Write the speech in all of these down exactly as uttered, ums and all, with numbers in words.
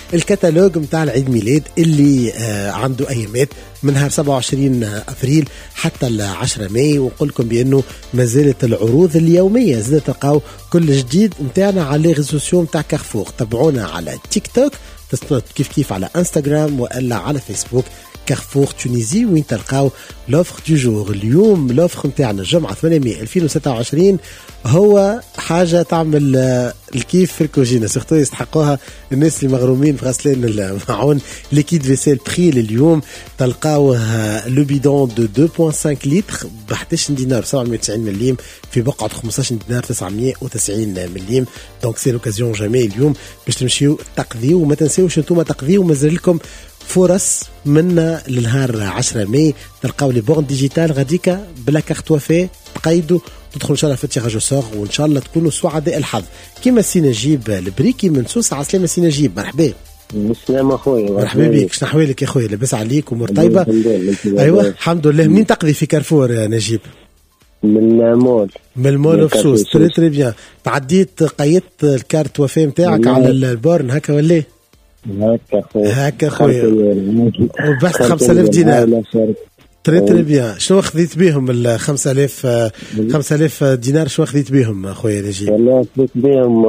الكتالوج متاع العيد ميلاد اللي آه عنده ايامات من نهار سبعة وعشرين ابريل حتى العشرة ماي. ونقول لكم بانه ما زالت العروض اليوميه زاد تلقاو كل جديد متاعنا على لي ريزو سوسيو متاع كارفور. تابعونا على تيك توك، كيف كيف على انستغرام والا على فيسبوك كارفور تونيزي، وين تلقاو لوفر دو جور. اليوم لوفر نتاعنا الجمعه ثمانية ماي ألفين وستة وعشرين هو حاجه تعمل الكيف في الكوجينه، سورتو يستحقوها الناس اللي مغرومين في غسلان المعون. ليكيد فيسيل بري اليوم تلقاو لو بيدون دو اثنين فاصلة خمسة لتر ب أحد عشر دينار سبعمية وتسعين مليم في بقعه خمسة عشر دينار تسعمية وتسعين مليم. دونك سي لوكازيون جامي اليوم باش تمشيو تقضيو، وما تنساوش انتم تقضيو. مازال لكم فرص من للنهار عشرة ماي تلقاو لي بورن ديجيتال غاديكا بلا كارت وفاه تقيدوا تدخلوا ان شاء الله في التيراج سور، وان شاء الله تكونوا سعداء الحظ. كيما سي نجيب البريكي من سوسه. عسلامه سي نجيب، مرحبا. بالسلامة اخويا. مرحبا بك، شنو احوالك يا خويا؟ لاباس عليك امور طيبه؟ ايوه الحمد لله. منين تقضي في كارفور يا نجيب؟ من المول. من المول بسوس. تري تري بيان. تعديت قيدت الكارت وفاه نتاعك على البورن هكا ولا هكا خويا؟ هكا خويا. وبحث خمسة آلاف دينار. تري تري بيان. شنو خذيت بهم ال خمسة آلاف خمسة آلاف دينار؟ شنو خذيت بهم اخويا نجيب؟ والله خذيت بهم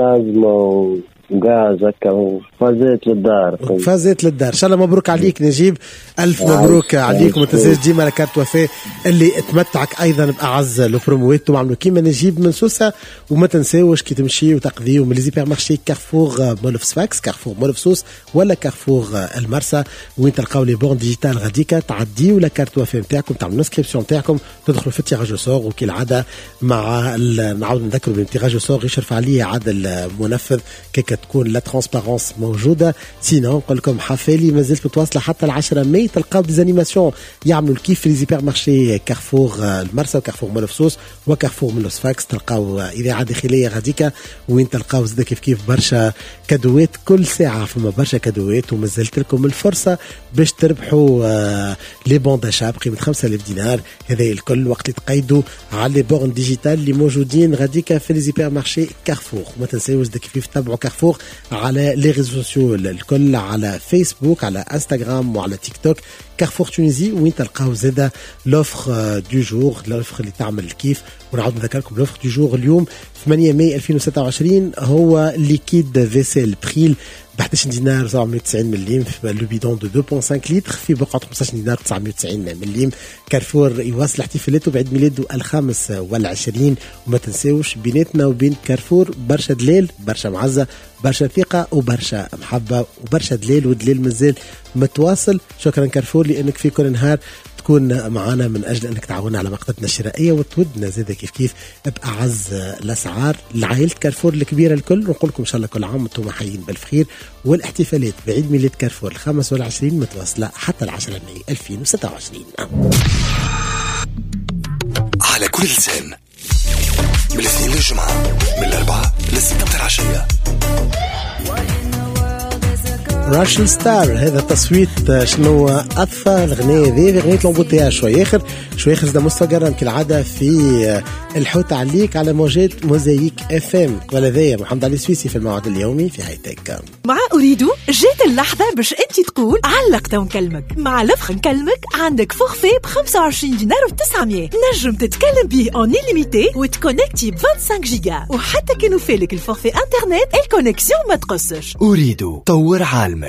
بلازما وغاز هكا وفازات للدار. فازات للدار ان شاء الله. مبروك عليك نجيب، الف مبروك عليك. وما تنساش ديما كارت وفاه اللي تمتعك ايضا باعز لو برومويت وعملوا كيما نجيب من سوسه. وما تنساوش كي تمشي وتقضيو من لي زيبر مارشي كارفور مول اوف سفاكس، كارفور مول اوف سوس ولا كارفور المرسى، وين تلقاو لي بون ديجيتال غاديكا تعديو لا كارت وفاه نتاعكم، تعملوا انسكريبسيون نتاعكم، تدخلوا في التيراج سور. وكي العاده مع نعاود نذكروا بالتيراج سور يشرف عليه عادل المنفذ كيك تكون لا ترانسبارونس موجوده. سينو نقول لكم حفالي مازالت متواصله حتى العشرة ماي. تلقاو ديزانيماسيون يعملوا الكيف في لي زيبر مارشي كارفور المرسى وكارفور مول اوف سوس وكارفور مول اوف سفاكس. تلقاو اذاعه داخليه غاديكا وين تلقاو زاد كيف كيف برشا كادوات كل ساعه، فما برشا كادوات. ومازالت لكم الفرصه باش تربحوا لي بون داشا بقيمه خمسة آلاف دينار. هذا الكل وقت اللي تقيدوا على لي بورن ديجيتال اللي موجودين غاديكا في لي زيبر مارشي كارفور. وما تنساوش زاد كيف تتابعوا كارفور على لي ريزو سوسيو الكل، على فيسبوك على انستغرام وعلى تيك توك كارفور تونيزي، وين تلقاو زاده لوفر دو جور، لوفر اللي تعمل الكيف. ونعاود نذكركم لوفر دو جور اليوم ثمانية ماي ألفين وستة وعشرين هو ليكيد فيسيل بريل ب أحد عشر دينار سبعمية وتسعين مليم في لو بيدون دو اثنين فاصلة خمسة لتر في بقعه خمسة عشر دينار تسعمية وتسعين مليم. كارفور يواصل احتفالاته بعيد ميلاده الخامس والعشرين. وما تنساوش بيناتنا وبين كارفور برشا دليل، برشا معزه، برشا ثقه وبرشا محبه وبرشا دليل، ودليل مازال متواصل. شكرا كارفور لانك في كل نهار تكون معنا من اجل انك تعاوننا على مقطتنا الشرائيه وتودنا زاد كيف كيف باعز الاسعار لعائله كارفور الكبيره الكل. ونقول لكم ان شاء الله كل عام وانتم حيين بالخير. والاحتفالات بعيد ميلاد كارفور الخامس والعشرين متواصله حتى العشرة ماي ألفين وستة وعشرين. على كل لسان من الاثنين للجمعه، من الاربعاء للستة متاع العشيه. راشل ستار هذا تصويت شنو أثر الغنية ذي غنية لومبوتياج شوي آخر شوي آخر زي مستقرا كالعادة في الحوت عليك على موجات موزايك اف ام. ولا ذي محمد علي السويسي في الموعد اليومي في هاي تك. مع أريدو جيت اللحظة باش أنت تقول علقت ونكلمك. مع لفخ نكلمك عندك فورفي ب خمسة وعشرين دينار وتسعمية نجم تتكلم بيه اون إليميتي وتكونكتي ب خمسة وعشرين جيجا. وحتى كي نوفيلك الفورفي انترنت الكونكسيون ما تقصش. أريدو طور عالمك.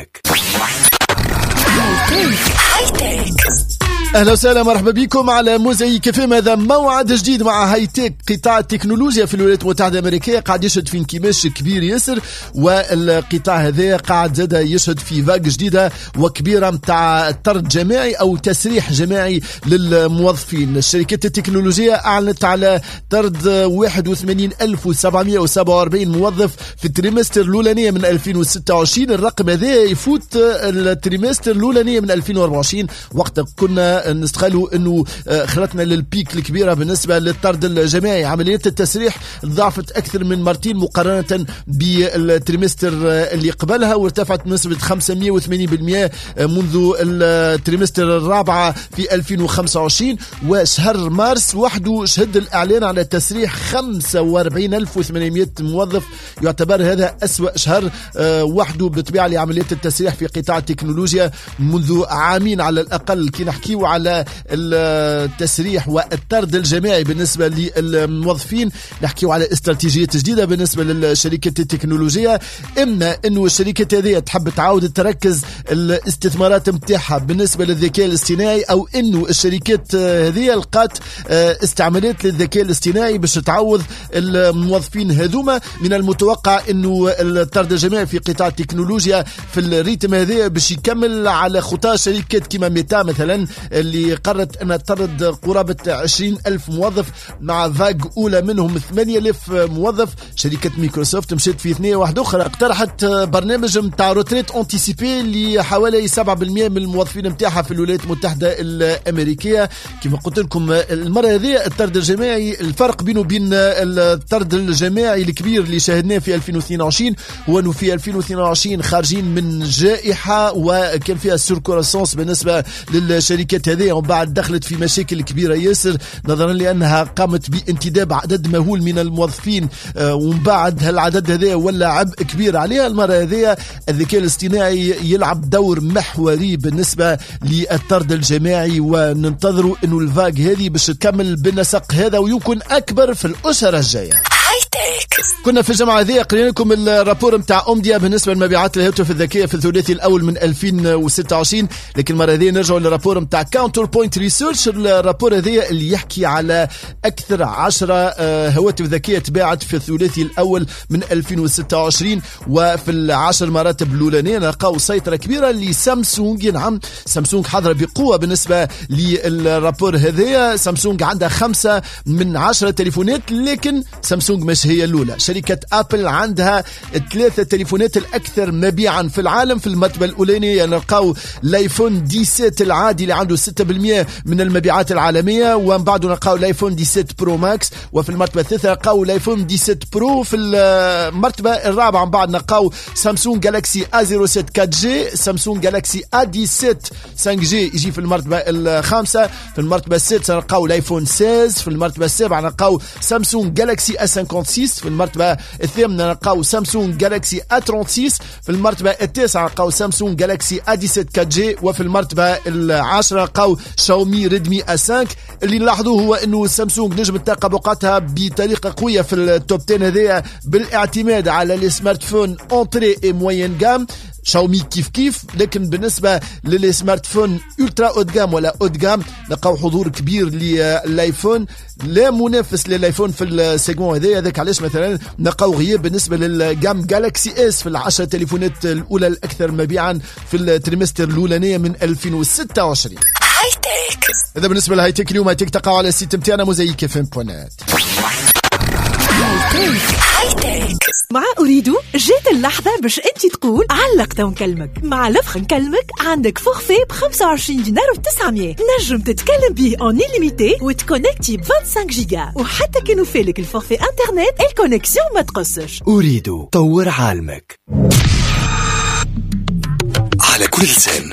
أهلا وسهلا مرحبا بكم على موزايك فيم. هذا موعد جديد مع هايتك، قطاع التكنولوجيا في الولايات المتحدة الأمريكية قاعد يشهد في انكماش كبير ياسر، والقطاع هذا قاعد زاد يشهد في فاق جديدة وكبيرة متاع طرد جماعي أو تسريح جماعي للموظفين. الشركات التكنولوجية أعلنت على طرد واحد وثمانين ألف وسبعمية وسبعة وأربعين موظف في التريمستر الأولانية من ألفين وستة وعشرين. الرقم هذا يفوت التريمستر الأولانية من ألفين وأربعة وعشرين وقت كنا نستغلوا انه خلطنا للبيك الكبيره بالنسبه للطرد الجماعي. عمليات التسريح ضعفت اكثر من مرتين مقارنه بالتريمستر اللي قبلها، وارتفعت بنسبه خمسمائة وثمانين بالمئة منذ التريمستر الرابعه في ألفين وخمسة وعشرين. وشهر مارس وحده شهد الاعلان على تسريح خمسة وأربعين ألف وثمانمائة موظف. يعتبر هذا أسوأ شهر وحده بالطبيعه لعمليات التسريح في قطاع التكنولوجيا منذ عامين على الاقل. كي نحكيو على التسريح والطرد الجماعي بالنسبه للموظفين نحكيو على استراتيجيات جديده بالنسبه للشركات التكنولوجيه. اما انه الشركات هذه تحب تعاود تركز الاستثمارات نتاعها بالنسبه للذكاء الاصطناعي، او انه الشركات هذه لقات استعمالات للذكاء الاصطناعي باش تعوض الموظفين هذوما. من المتوقع انه الطرد الجماعي في قطاع التكنولوجيا في الريتم هذا باش يكمل على خطى شركات كما ميتا مثلا اللي قررت ان تطرد قرابه عشرين ألف موظف مع فاج اولى منهم ثمانية آلاف موظف. شركه مايكروسوفت مشيت في ثنيه واحده اخرى، اقترحت برنامج نتاع روتريت انتيسيبي لحوالي سبعة بالمئة من الموظفين نتاعها في الولايات المتحده الامريكيه. كما قلت لكم المره هذه الطرد الجماعي الفرق بينه وبين الطرد الجماعي الكبير اللي شاهدناه في ألفين واثنين وعشرين هو انه في ألفين واثنين وعشرين خارجين من جائحه وكان فيها سيركوراسونس بالنسبه للشركات هذه، ومن بعد دخلت في مشاكل كبيره ياسر نظرا لانها قامت بانتداب عدد مهول من الموظفين، ومن بعد هالعدد هذا ولا عبء كبير عليها. المره هذه الذكاء الاصطناعي يلعب دور محوري بالنسبه للطرد الجماعي، وننتظروا انه الفاج هذه باش تكمل بالنسق هذا ويمكن اكبر في الاسره الجايه. كنا في الجمعة هذه قرينا لكم الرابور متاع أومديا بالنسبة لمبيعات الهواتف الذكية في الثلاثي الأول من ألفين وستة وعشرين، لكن المرة هذه نرجعوا للرابور متاع كاونتر بوينت ريسيرش. الرابور هذه اللي يحكي على أكثر عشرة هواتف ذكية تباعت في الثلاثي الأول من ألفين وستة وعشرين، وفي العشر مراتب الأولانية نلقاو سيطرة كبيرة لسامسونج. نعم سامسونج حاضرة بقوة بالنسبة للرابور هذه. سامسونج عندها خمسة من عشرة تليفونات، لكن سامسونج مش هي الأولى. شركة أبل عندها ثلاثة تليفونات الأكثر مبيعا في العالم. في المرتبة الأولانية نلقاو الايفون سبعة عشر العادي اللي عنده ستة بالمئة من المبيعات العالمية، ومن بعده نلقاو الايفون سبعة عشر برو ماكس، وفي المرتبة الثالثة نلقاو الايفون سبعة عشر برو. في المرتبة الرابعة من بعد نلقاو سامسونج جالاكسي إيه صفر سبعة أربعة جي، سامسونج جالاكسي إيه سبعة عشر خمسة جي يجي في المرتبة الخامسة. في المرتبة السادسة نلقاو الايفون ستة عشر. في المرتبة السابعة نلقاو سامسونج جالاكسي إيه خمسة وخمسين. في المرتبة الثامنة نلقاو سامسونج جالاكسي إيه ستة وثلاثين. في المرتبة التاسعة نلقاو سامسونج جالاكسي إيه سبعة عشر أربعة جي. وفي المرتبة العاشرة نلقاو شاومي ريدمي إيه خمسة. اللي نلاحظوه هو انه سامسونج نجم تلقى بقعتها بطريقة قوية في التوب عشرة هذايا بالاعتماد على السمارت فون اونتري اي موين جام. شاومي كيف كيف، لكن بالنسبة للسمارت فون ألترا أود جام ولا أود جام لقاو حضور كبير للايفون، لا منافس للايفون في السيجمون هذا. هذاك علاش مثلا لقاو غياب بالنسبة للجام جالاكسي اس في العشرة تليفونات الأولى الأكثر مبيعا في التريمستر الأولانية من ألفين وستة وعشرين. هايتك هذا بالنسبة لهايتك. اليوم هايتك تقع على السيت متاعنا موزايك اف ام بوينت نت. مع أريدو جات اللحظة باش انت تقول علقت ونكلمك. مع لفخ نكلمك عندك فورفي ب خمسة وعشرين دينار وتسعمية نجم تتكلم بيه اون إليميتي وتكونكتي ب خمسة وعشرين جيجا، وحتى كي نوفيلك الفورفي انترنت الكونيكسيون ما تقصش. أريدو طور عالمك على كل لسان.